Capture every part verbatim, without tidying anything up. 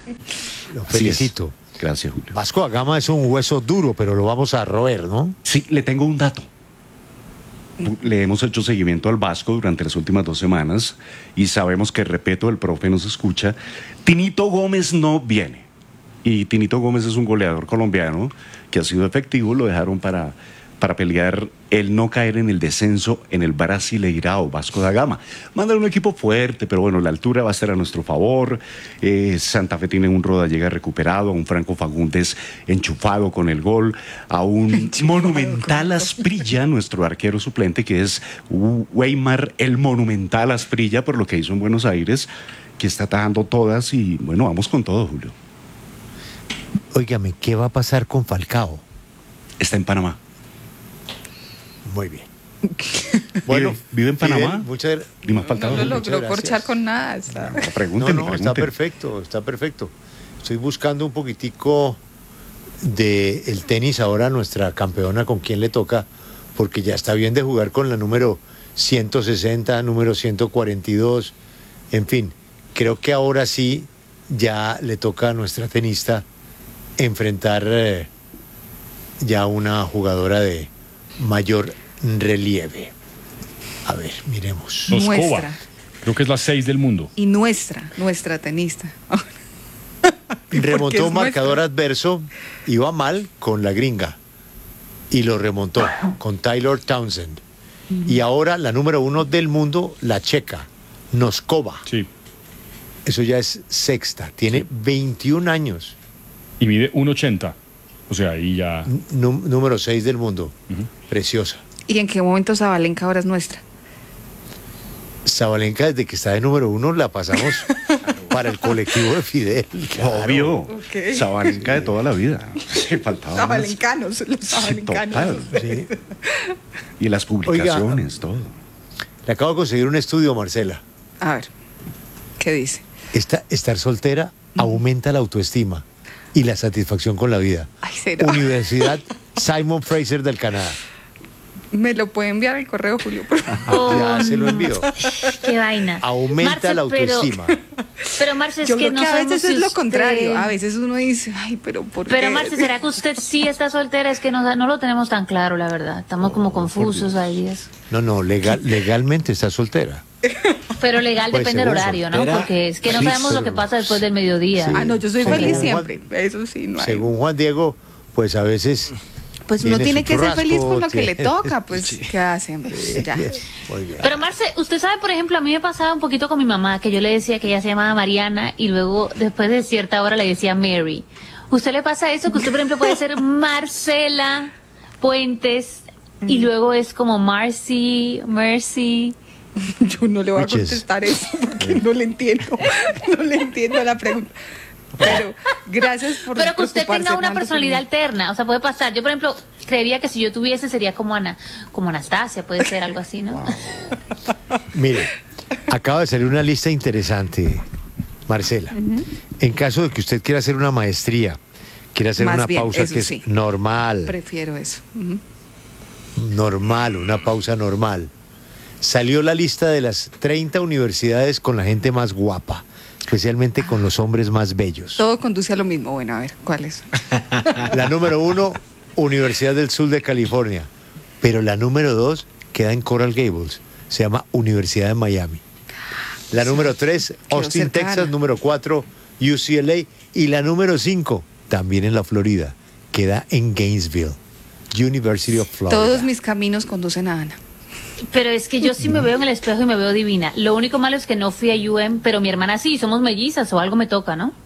Lo felicito. Gracias, Julio. Vasco da Gama es un hueso duro, pero lo vamos a roer, ¿no? Sí, le tengo un dato. Le hemos hecho seguimiento al Vasco durante las últimas dos semanas y sabemos que, repito, el profe nos escucha. Tinito Gómez no viene. Y Tinito Gómez es un goleador colombiano que ha sido efectivo, lo dejaron para, para pelear el no caer en el descenso en el Brasileirao Vasco da Gama. Mandan un equipo fuerte, pero bueno, la altura va a estar a nuestro favor. Eh, Santa Fe tiene un Rodallega recuperado, a un Franco Fagundes enchufado con el gol, a un monumental Asprilla, nuestro arquero suplente, que es Weimar el monumental Asprilla, por lo que hizo en Buenos Aires, que está atajando todas y bueno, vamos con todo, Julio. Óigame, ¿qué va a pasar con Falcao? Está en Panamá. Muy bien. Bueno, ¿vive, vive en Panamá? Fidel, muchas gracias. Ni más faltaba. No lo logró corchar con nada. Está... No, pregúnteme, no, no, pregúnteme. está perfecto, está perfecto. Estoy buscando un poquitico de el tenis ahora, nuestra campeona, con quién le toca, porque ya está bien de jugar con la número ciento sesenta, número ciento cuarenta y dos, en fin, creo que ahora sí ya le toca a nuestra tenista enfrentar eh, ya una jugadora de mayor relieve. A ver, miremos. Noskova. Nuestra. Creo que es la seis del mundo. Y nuestra, nuestra tenista. Remontó es marcador nuestra. adverso, iba mal con la gringa y lo remontó con Taylor Townsend. Y ahora la número uno del mundo, la checa, Noskova. Sí. Eso ya es sexta, tiene veintiún años. Y mide uno ochenta. O sea, ahí ya... Nú- número seis del mundo. Ujú. Preciosa. ¿Y en qué momento Zabalenka ahora es nuestra? Sabalenka, desde que está de número uno, la pasamos para el colectivo de Fidel. Claro. Obvio. Ok. Sabalenka de toda la vida. Sí, faltaba más. Zabalencanos, los Sí, zabalencanos. total. Sí. Y las publicaciones, todo. Le acabo de conseguir un estudio, Marcela. A ver, ¿qué dice? Esta, estar soltera aumenta la autoestima y la satisfacción con la vida. Ay, será. Universidad Simon Fraser del Canadá. Me lo puede enviar al correo, Julio, por favor. Ya se lo envío. Qué vaina. Aumenta Marce, la pero- autoestima. Pero, Marce, es Yo que creo no que a sabemos veces si es lo usted- contrario. A veces uno dice, ay, pero ¿por Pero, qué? Marce, ¿será que usted sí está soltera? Es que no, no lo tenemos tan claro, la verdad. Estamos como confusos ahí. es- No, no, legal, legalmente está soltera. Pero legal Pues, depende del según horario, ¿no? soltera, Porque es que no sí, sabemos lo pero- que pasa después del mediodía. Sí. Ah, no, yo soy Según feliz Juan- siempre. Eso sí, no hay. Según Juan Diego, pues a veces... Pues uno tiene tiene su que ser churrasco, feliz con lo que le tiene- toca, pues, ¿qué hacen? Pues, ya. Muy bien. Pero Marce, usted sabe, por ejemplo, a mí me pasaba un poquito con mi mamá, que yo le decía que ella se llamaba Mariana y luego después de cierta hora le decía Mary. ¿Usted le pasa eso? Que usted, por ejemplo, puede ser Marcela Puentes y luego es como Marcy, Mercy. Yo no le voy a Which is- contestar eso porque no le entiendo. No le entiendo la pregunta. Pero gracias por Pero que usted preocuparse, tenga una Hernando, personalidad por mí. alterna, o sea, puede pasar. Yo, por ejemplo, creería que si yo tuviese sería como Ana, como Anastasia, puede ser algo así, ¿no? Mire, acaba de salir una lista interesante, Marcela. En caso de que usted quiera hacer una maestría, quiera hacer Más una bien, pausa eso que sí. es normal, Prefiero eso. Ujú. normal, una pausa normal. Salió la lista de las treinta universidades con la gente más guapa, especialmente con los hombres más bellos. Todo conduce a lo mismo. Bueno, a ver, ¿cuál es? La número uno, Universidad del Sur de California. Pero la número dos queda en Coral Gables. Se llama Universidad de Miami. La número tres, Quedó Austin, cercana. Texas. Número cuatro, U C L A. Y la número cinco, también en la Florida. Queda en Gainesville. University of Florida. Todos mis caminos conducen a Ana. Pero es que yo sí me veo en el espejo y me veo divina. Lo único malo es que no fui a U M, pero mi hermana sí, somos mellizas o algo me toca, ¿no?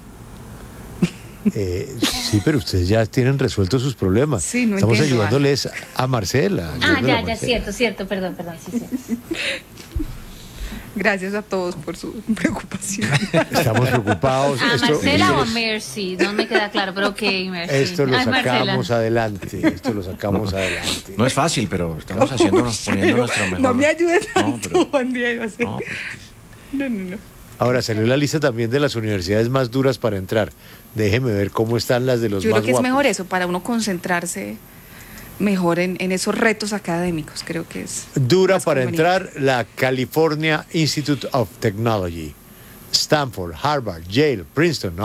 Eh, sí, pero ustedes ya tienen resueltos sus problemas. Sí, no Estamos entiendo, ayudándoles a Marcela. Ah, ayudándola a ya, ya, Marcela. cierto, cierto, perdón, perdón, sí, sí. Gracias a todos por su preocupación. Estamos preocupados. ¿A Esto- Marcela o a esto- Mercy? No me queda claro, pero ok, Mercy. Esto lo Ay, Marcela. sacamos adelante. Esto lo sacamos adelante. No es fácil, pero estamos haciéndonos, poniendo nuestro mejor. No me ayudes No, tanto, pero- Juan Diego. así. no, No, no, no. Ahora salió la lista también de las universidades más duras para entrar. Déjeme ver cómo están las de los Yo más creo que es guapos. mejor eso, para uno concentrarse mejor en, en esos retos académicos. Creo que es Dura más para conveniente. entrar la California Institute of Technology, Stanford, Harvard, Yale, Princeton.